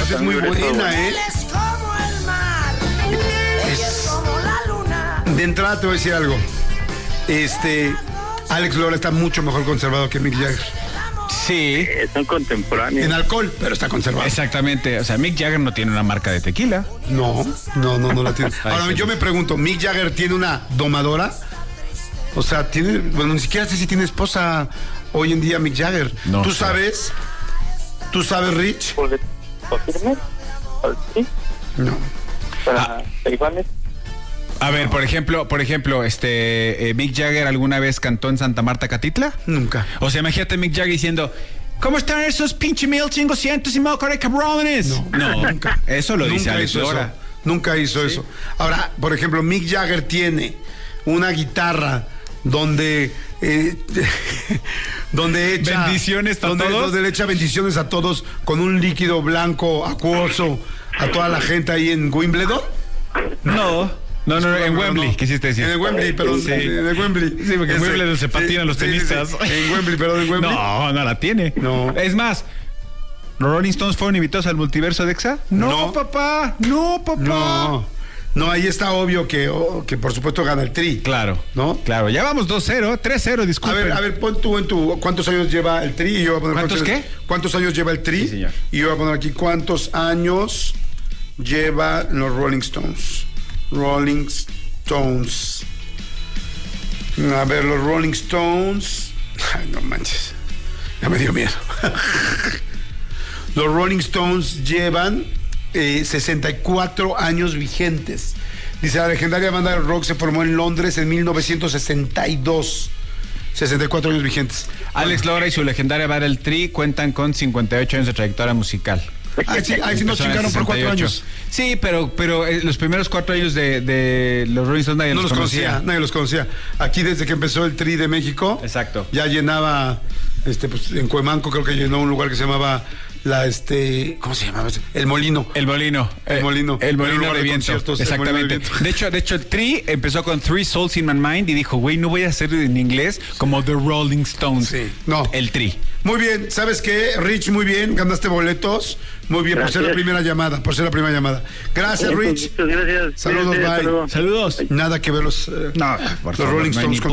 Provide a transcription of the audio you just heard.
aparte es muy buena, ¿eh? De entrada te voy a decir algo. Alex Lora está mucho mejor conservado que Mick Jagger. Sí. Son contemporáneos. En alcohol, pero está conservado. Exactamente. O sea, Mick Jagger no tiene una marca de tequila. No la tiene. Ahora, yo me pregunto, ¿Mick Jagger tiene una domadora? O sea, ni siquiera sé si tiene esposa hoy en día Mick Jagger. No ¿Tú sé. sabes? ¿Tú sabes, Rich? ¿Confirme? ¿Sí? No. ¿Para iguales? A ver, por ejemplo, Mick Jagger alguna vez cantó en Santa Marta, Catitla. Nunca. O sea, imagínate Mick Jagger diciendo, ¿cómo están esos pinche 1500 y mocore cabrones? No, nunca. Eso lo dice Alex Lora. Nunca hizo eso. Ahora, por ejemplo, Mick Jagger tiene una guitarra donde echa bendiciones a todos. Donde le echa bendiciones a todos con un líquido blanco acuoso a toda la gente ahí en Wimbledon. No, en Wembley, no. quisiste decir. En el Wembley, perdón. Sí. En el Wembley. Sí, porque en Wembley se patinan los tenistas. Sí. En Wembley, perdón, en Wembley. No la tiene. No. Es más, ¿los Rolling Stones fueron invitados al multiverso de EXA? No, papá. No, ahí está obvio que por supuesto gana el Tri. Claro. ¿No? Claro, ya vamos 2-0, 3-0, disculpen. A ver, pon tú ¿cuántos años lleva el Tri? Y yo voy a poner ¿Cuántos qué? ¿Cuántos años lleva el Tri? Sí, señor. Y yo voy a poner aquí cuántos años lleva los Rolling Stones. Rolling Stones. A ver, los Rolling Stones. Ay, no manches. Ya me dio miedo. Los Rolling Stones llevan 64 años vigentes. Dice, la legendaria banda de rock se formó en Londres en 1962. 64 años vigentes. Alex Lora y su legendaria banda El Tri cuentan con 58 años de trayectoria musical. Ahí sí nos chingaron por 4 años. Sí, pero los primeros 4 años de los Rolling Stones nadie los conocía. Nadie los conocía. Aquí desde que empezó el Tri de México. Exacto. Ya llenaba, pues en Cuemanco creo que llenó un lugar que se llamaba ¿cómo se llamaba? El Molino. El Molino. El Molino de viento. Exactamente. De hecho, el Tri empezó con Three Souls in My Mind y dijo, güey, no voy a hacer en inglés como The Rolling Stones. Sí, no. El Tri. Muy bien, ¿sabes qué? Rich, muy bien, ganaste boletos. Muy bien, Gracias. por ser la primera llamada. Gracias, Rich. Muchas gracias. Saludos, Cuídense, bye. hasta luego. Saludos. Nada que ver los No, por los favor, Rolling no hay Stones ni con